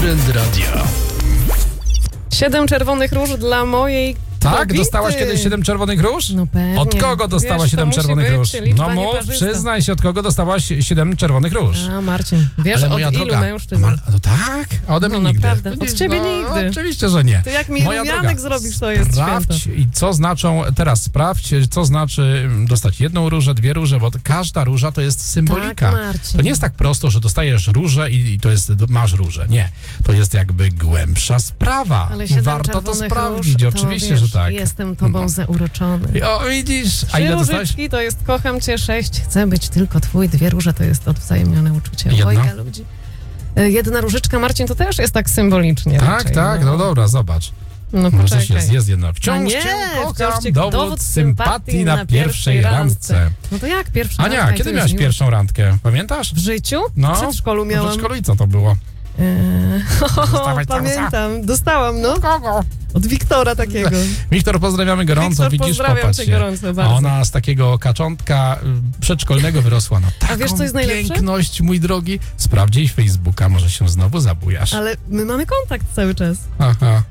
Trend Radia. 7 czerwonych róż dla mojej Tak? kobiety. Dostałaś kiedyś 7 czerwonych róż? No pewnie. Od kogo dostałaś Wiesz, 7 to czerwonych musi róż? być liczba No mów, nieparzysta. przyznaj się, od kogo dostałaś 7 czerwonych róż. A, Marcin, wiesz, Ale od moja ilu droga, mężczyzn? No tak, a ode mnie No nigdy. naprawdę, od ciebie nigdy. Oczywiście, że nie. To jak mi Moja rumianek droga, zrobisz, to jest święto. Sprawdź i co znaczą, teraz sprawdź, co znaczy dostać jedną różę, 2 róże, bo każda róża to jest symbolika. Tak, Marcin. To nie jest tak prosto, że dostajesz różę i to jest, masz różę. Nie, to jest jakby głębsza sprawa. Ale 7 Warto to czerwonych sprawdzić, róż, oczywiście, to, wiesz, że tak. Jestem tobą zauroczony. O, widzisz, a 3 ile dostałeś? różyczki to jest kocham cię, 6 chcę być tylko twój, 2 róże to jest odwzajemnione uczucie. Jedna? Obojga ludzi. 1 różyczka, Marcin, to też jest tak symbolicznie. Tak, raczej, tak, no dobra, zobacz. No Może poczekaj. jest jedna. Wciąż nie, cię kocham, wciąż cię dowód sympatii na pierwszej randce. No to jak pierwsza Ania, randka? kiedy I to miałaś jest pierwszą randkę? Pamiętasz? W życiu? No, W przedszkolu W miałam. przedszkolu i co to było? Dostałaś Pamiętam, dostałam, no. Kogo? Od Wiktora takiego. Wiktor, pozdrawiamy gorąco, Wiktor, widzisz, pozdrawiam popatrz cię się. gorąco A bardzo. ona z takiego kaczątka przedszkolnego wyrosła. No taką wiesz, co jest najlepsze? piękność, mój drogi. Sprawdź jej Facebooka, może się znowu zabujasz. Ale my mamy kontakt cały czas. Aha.